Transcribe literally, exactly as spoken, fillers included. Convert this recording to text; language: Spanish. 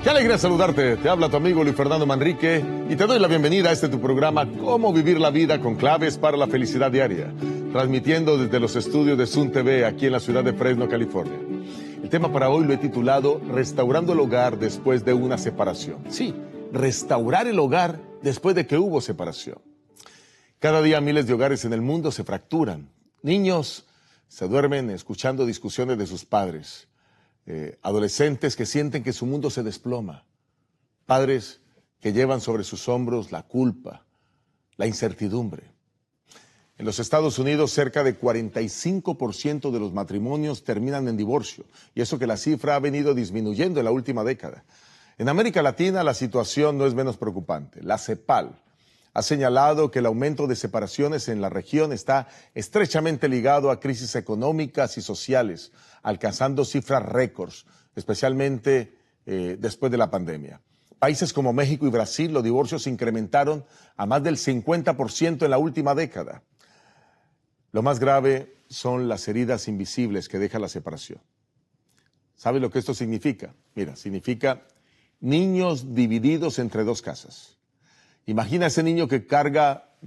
Qué alegría saludarte. Te habla tu amigo Luis Fernando Manrique y te doy la bienvenida a este tu programa Cómo vivir la vida con claves para la felicidad diaria, transmitiendo desde los estudios de Sun T V aquí en la ciudad de Fresno, California. El tema para hoy lo he titulado Restaurando el hogar después de una separación. Sí, restaurar el hogar después de que hubo separación. Cada día miles de hogares en el mundo se fracturan. Niños se duermen escuchando discusiones de sus padres. Eh, adolescentes que sienten que su mundo se desploma, padres que llevan sobre sus hombros la culpa, la incertidumbre. En los Estados Unidos, cerca de cuarenta y cinco por ciento de los matrimonios terminan en divorcio, y eso que la cifra ha venido disminuyendo en la última década. En América Latina, la situación no es menos preocupante. La CEPAL ha señalado que el aumento de separaciones en la región está estrechamente ligado a crisis económicas y sociales, alcanzando cifras récords, especialmente eh, después de la pandemia. Países como México y Brasil, los divorcios se incrementaron a más del cincuenta por ciento en la última década. Lo más grave son las heridas invisibles que deja la separación. ¿Sabe lo que esto significa? Mira, significa niños divididos entre dos casas. Imagina ese niño que carga